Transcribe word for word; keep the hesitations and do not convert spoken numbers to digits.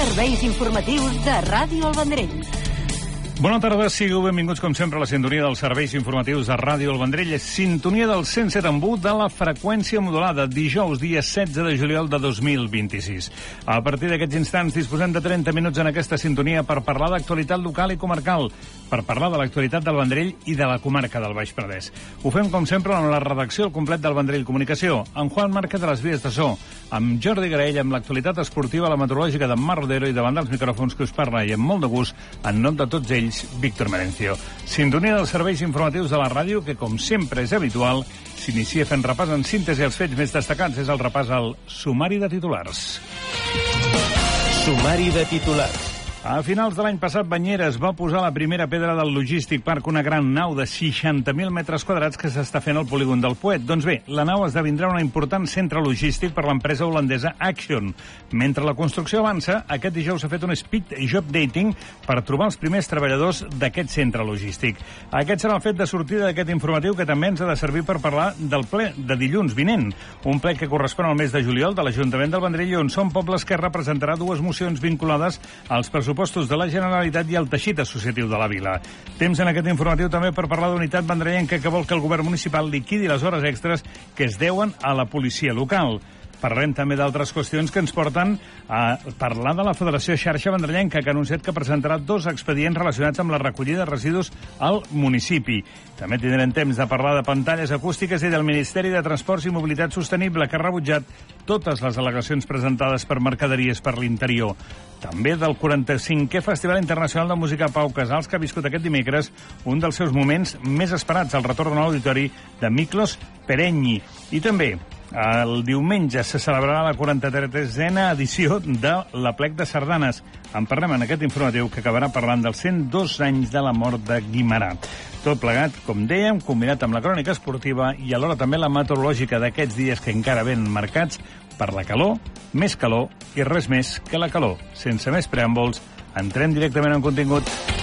Serveis informatius de Ràdio El Vendrell. Bona tarda, sigueu benvinguts com sempre a la sintonia dels serveis informatius de Ràdio El Vendrell. Sintonia del cent set coma u de la freqüència modulada, dijous, dia setze de juliol de dos mil vint-i-sis. A partir d'aquests instants disposem de trenta minuts en aquesta sintonia per parlar d'actualitat local i comarcal, per parlar de l'actualitat del Vendrell i de la comarca del Baix Penedès. Ho fem, com sempre, amb la redacció al complet del Vendrell Comunicació, amb Juan Márquez de les vies de so, amb Jordi Graell, amb l'actualitat esportiva, la meteorològica d'en Mar Rodero i davant dels micròfons que us parla, i amb molt de gust, en nom de tots ells, Víctor Merencio. Sintonia dels serveis informatius de la ràdio que, com sempre és habitual, s'inicia fent repàs en síntesi els fets més destacats. És el repàs al sumari de titulars. Sumari de titulars. A finals de l'any passat, Banyeres va posar la primera pedra del Logístic Park, una gran nau de seixanta mil metres quadrats que s'està fent al polígon del Poet. Doncs bé, la nau esdevindrà un important centre logístic per l'empresa holandesa Action. Mentre la construcció avança, aquest dijous s'ha fet un speed job dating per trobar els primers treballadors d'aquest centre logístic. Aquest serà el fet de sortida d'aquest informatiu que també ens ha de servir per parlar del ple de dilluns vinent, un ple que correspon al mes de juliol de l'Ajuntament del Vendrell, on Som Pobles que representarà dues mocions vinculades als pressupostos pressupostos de la Generalitat i el teixit associatiu de la vila. Temps en aquest informatiu també per parlar d'unitat vendrellenca que vol que el govern municipal liquidi les hores extres que es deuen a la policia local. Parlarem també d'altres qüestions que ens porten a parlar de la Federació Xarxa Vendrellenca, que ha anunciat que presentarà dos expedients relacionats amb la recollida de residus al municipi. També tindrem temps de parlar de pantalles acústiques i del Ministeri de Transports i Mobilitat Sostenible, que ha rebutjat totes les al·legacions presentades per Mercaderies per l'Interior. També del quaranta-cinquè Festival Internacional de Música Pau Casals, que ha viscut aquest dimecres un dels seus moments més esperats, el retorn a l'auditori de Miklos Perenyi. I també el diumenge se celebrarà la quaranta-tresena edició de l'Aplec de Sardanes. En parlem en aquest informatiu que acabarà parlant dels cent dos anys de la mort de Guimerà. Tot plegat, com dèiem, combinat amb la crònica esportiva i alhora també la meteorològica d'aquests dies que encara ven marcats per la calor, més calor i res més que la calor. Sense més preàmbuls, entrem directament en contingut.